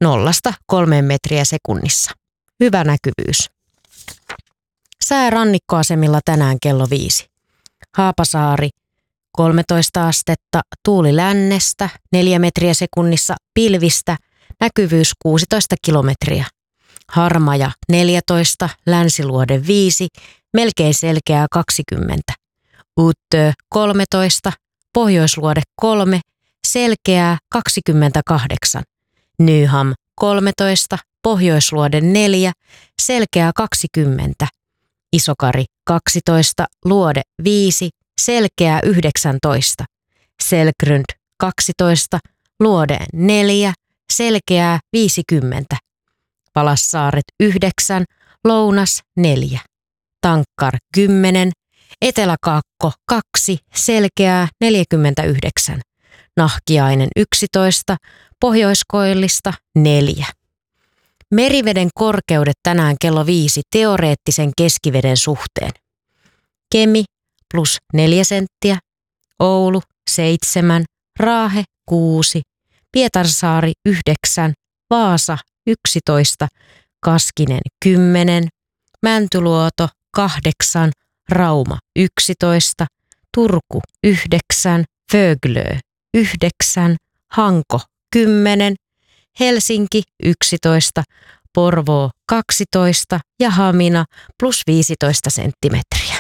0–3 metriä sekunnissa. Hyvä näkyvyys. Sää rannikkoasemilla tänään kello 5. Haapasaari 13 astetta, tuuli lännestä 4 metriä sekunnissa, pilvistä, näkyvyys 16 kilometriä. Harmaja 14, Länsiluode 5, melkein selkeää 20. Uttö 13, Pohjoisluode 3, selkeää 28. Nyham 13, Pohjoisluode 4, selkeää 20. Isokari 12, Luode 5, selkeää 19. Selkrund 12, Luode 4, selkeää 50. Palassaaret 9, Lounas 4. Tankkar 10, Eteläkaakko 2, selkeää 49. Nahkiainen 11, Pohjoiskoillista 4. Meriveden korkeudet tänään kello 5 teoreettisen keskiveden suhteen. Kemi +4 senttiä, Oulu 7, Raahe 6, Pietarsaari 9, Vaasa 11, Kaskinen 10, Mäntyluoto 8, Rauma 11, Turku 9, Föglö 9, Hanko 10, Helsinki 11, Porvoo 12 ja Hamina +15 senttimetriä.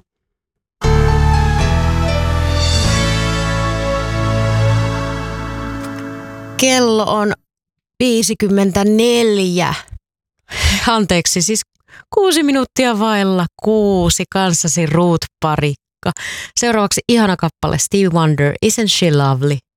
Kello on 54. Anteeksi, siis 6 minuuttia vailla 6 kanssasi Ruth Parikka. Seuraavaksi ihana kappale Stevie Wonder, Isn't She Lovely?